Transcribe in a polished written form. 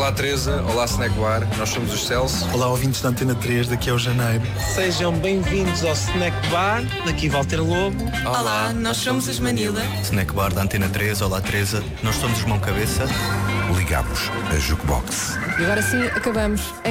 Olá Teresa, olá Snack Bar, nós somos os Celso. Olá ouvintes da Antena 3, daqui é o Janeiro. Sejam bem-vindos ao Snack Bar, daqui Walter Lobo. Olá, nós somos os Manila. Snack Bar da Antena 3, olá Teresa, nós somos os Mão Cabeça. Ligamos a Jukebox. E agora sim, acabamos.